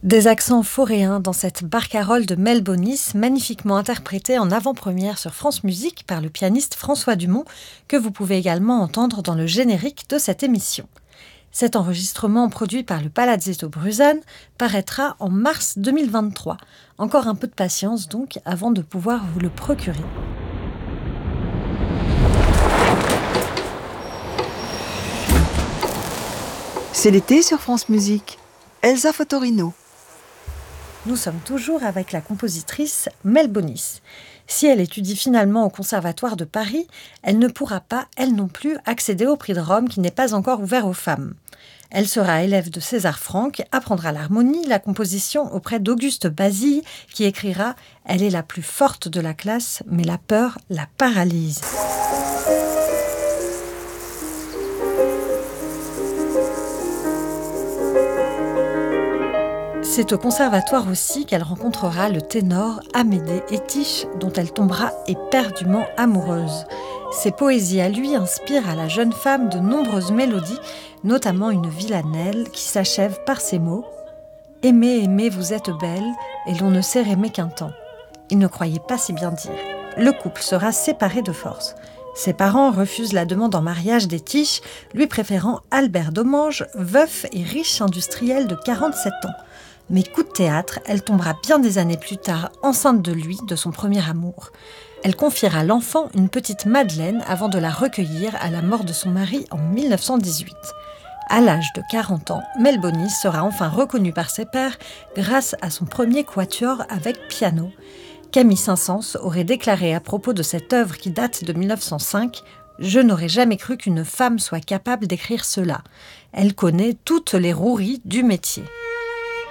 Des accents foréens dans cette barcarolle de Mel Bonis, magnifiquement interprétée en avant-première sur France Musique par le pianiste François Dumont, que vous pouvez également entendre dans le générique de cette émission. Cet enregistrement, produit par le Palazzetto Bruzane, paraîtra en mars 2023. Encore un peu de patience donc avant de pouvoir vous le procurer. C'est l'été sur France Musique. Elsa Fotorino. Nous sommes toujours avec la compositrice Mel Bonis. Si elle étudie finalement au Conservatoire de Paris, elle ne pourra pas, elle non plus, accéder au prix de Rome qui n'est pas encore ouvert aux femmes. Elle sera élève de César Franck, apprendra l'harmonie, la composition auprès d'Auguste Basile, qui écrira « Elle est la plus forte de la classe, mais la peur la paralyse ». C'est au conservatoire aussi qu'elle rencontrera le ténor Amédée Étiche, dont elle tombera éperdument amoureuse. Ses poésies à lui inspirent à la jeune femme de nombreuses mélodies, notamment une villanelle qui s'achève par ces mots « Aimez, aimez, vous êtes belle, et l'on ne sait aimer qu'un temps ». Il ne croyait pas si bien dire. Le couple sera séparé de force. Ses parents refusent la demande en mariage d'Étiche, lui préférant Albert Domange, veuf et riche industriel de 47 ans. Mais coup de théâtre, elle tombera bien des années plus tard enceinte de lui, de son premier amour. Elle confiera l'enfant une petite Madeleine avant de la recueillir à la mort de son mari en 1918. À l'âge de 40 ans, Mel Bonis sera enfin reconnue par ses pairs grâce à son premier quatuor avec piano. Camille Saint-Saëns aurait déclaré à propos de cette œuvre qui date de 1905 « Je n'aurais jamais cru qu'une femme soit capable d'écrire cela. Elle connaît toutes les roueries du métier ».